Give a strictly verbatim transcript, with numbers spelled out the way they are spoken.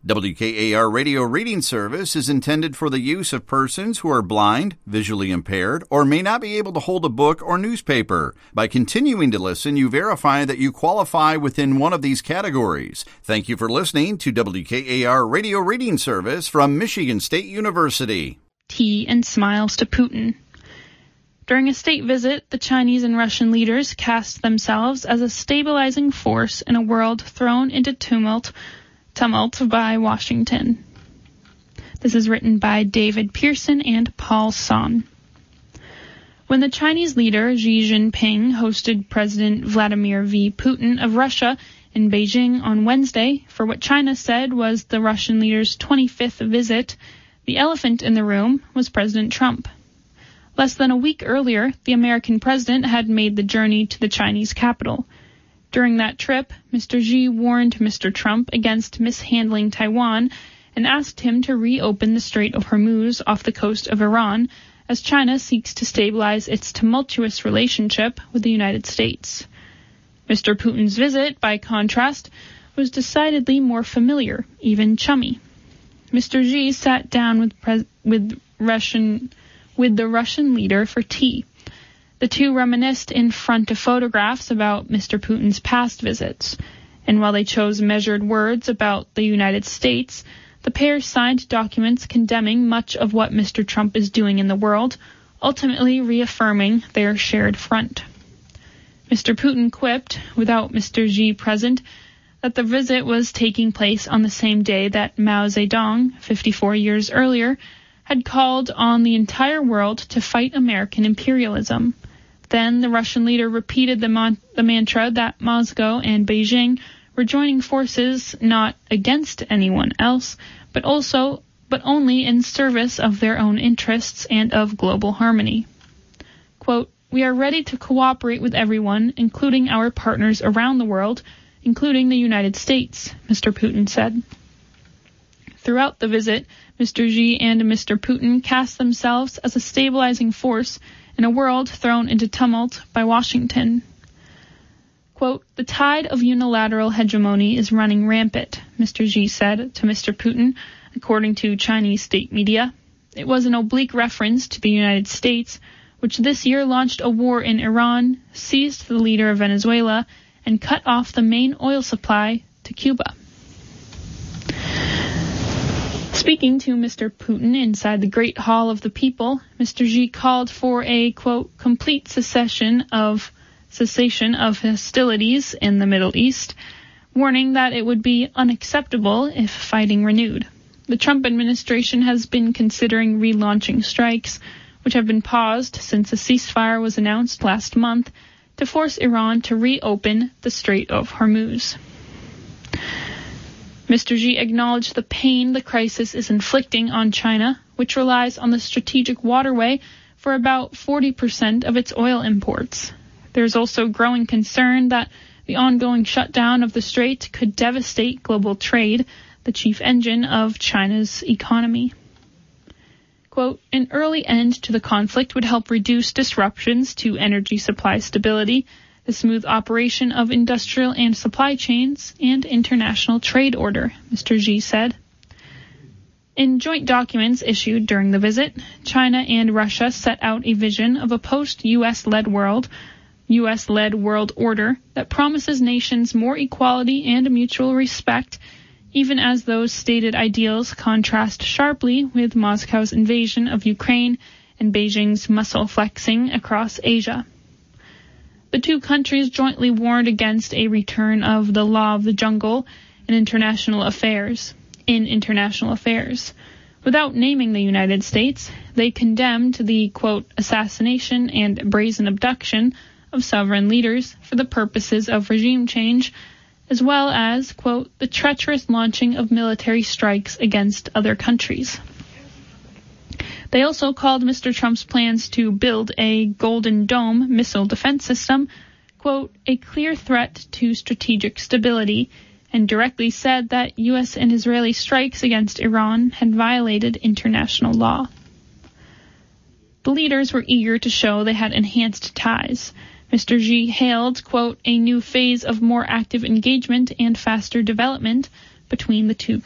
W K A R Radio Reading Service is intended for the use of persons who are blind, visually impaired, or may not be able to hold a book or newspaper. By continuing to listen, you verify that you qualify within one of these categories. Thank you for listening to W K A R Radio Reading Service from Michigan State University. Tea and smiles to Putin. During a state visit, the Chinese and Russian leaders cast themselves as a stabilizing force in a world thrown into tumult Tumult by Washington. This is written by David Pearson and Paul Son. When the Chinese leader Xi Jinping hosted President Vladimir V. Putin of Russia in Beijing on Wednesday for what China said was the Russian leader's twenty-fifth visit, the elephant in the room was President Trump. Less than a week earlier, the American president had made the journey to the Chinese capital. During that trip, Mister Xi warned Mister Trump against mishandling Taiwan and asked him to reopen the Strait of Hormuz off the coast of Iran as China seeks to stabilize its tumultuous relationship with the United States. Mister Putin's visit, by contrast, was decidedly more familiar, even chummy. Mister Xi sat down with, Pre- with, Russian, with the Russian leader for tea. The two reminisced in front of photographs about Mister Putin's past visits, and while they chose measured words about the United States, the pair signed documents condemning much of what Mister Trump is doing in the world, ultimately reaffirming their shared front. Mister Putin quipped, without Mister Xi present, that the visit was taking place on the same day that Mao Zedong, fifty-four years earlier, had called on the entire world to fight American imperialism. Then the Russian leader repeated the, mon- the mantra that Moscow and Beijing were joining forces not against anyone else, but also, but only in service of their own interests and of global harmony. Quote, "We are ready to cooperate with everyone, including our partners around the world, including the United States," Mister Putin said. Throughout the visit, Mister Xi and Mister Putin cast themselves as a stabilizing force in a world thrown into tumult by Washington. Quote, "The tide of unilateral hegemony is running rampant," Mister Xi said to Mister Putin, according to Chinese state media. It was an oblique reference to the United States, which this year launched a war in Iran, seized the leader of Venezuela, and cut off the main oil supply to Cuba. Speaking to Mister Putin inside the Great Hall of the People, Mister Xi called for a, quote, "complete cessation of cessation of hostilities in the Middle East," warning that it would be unacceptable if fighting renewed. The Trump administration has been considering relaunching strikes, which have been paused since a ceasefire was announced last month, to force Iran to reopen the Strait of Hormuz. Mister Xi acknowledged the pain the crisis is inflicting on China, which relies on the strategic waterway for about forty percent of its oil imports. There is also growing concern that the ongoing shutdown of the strait could devastate global trade, the chief engine of China's economy. Quote, "An early end to the conflict would help reduce disruptions to energy supply stability, the smooth operation of industrial and supply chains, and international trade order," Mister Xi said. In joint documents issued during the visit, China and Russia set out a vision of a post-U S-led world, U S-led world order that promises nations more equality and mutual respect, even as those stated ideals contrast sharply with Moscow's invasion of Ukraine and Beijing's muscle flexing across Asia. The two countries jointly warned against a return of the law of the jungle in international affairs. In international affairs. Without naming the United States, they condemned the, quote, "assassination and brazen abduction of sovereign leaders for the purposes of regime change, as well as, quote, "the treacherous launching of military strikes against other countries." They also called Mister Trump's plans to build a Golden Dome missile defense system, quote, "a clear threat to strategic stability," and directly said that U S and Israeli strikes against Iran had violated international law. The leaders were eager to show they had enhanced ties. Mister Xi hailed, quote, "a new phase of more active engagement and faster development between the two